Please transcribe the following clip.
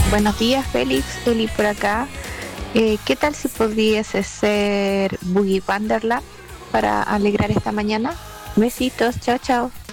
Buenos días, Félix. Eli por acá. ¿Qué tal si pudiese ser Boogie Wonderland para alegrar esta mañana? Besitos, chao, chao.